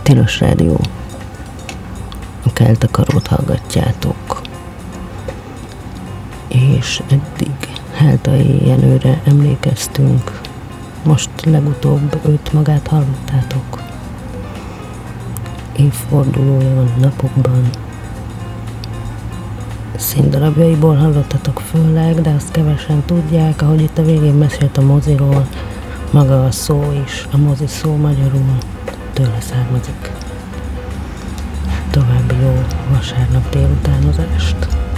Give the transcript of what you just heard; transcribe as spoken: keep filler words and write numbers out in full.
Tilos Rádió. A Keltakarót hallgatjátok. És eddig Heltai Jenőre emlékeztünk. Most legutóbb őt magát hallottátok. Évfordulója van napokban. Színdarabjaiból hallottatok főleg, de azt kevesen tudják, ahogy itt a végén mesélt a moziról, maga a szó is, a mozi szó magyarul tőle származik. További jó vasárnap délutánozást!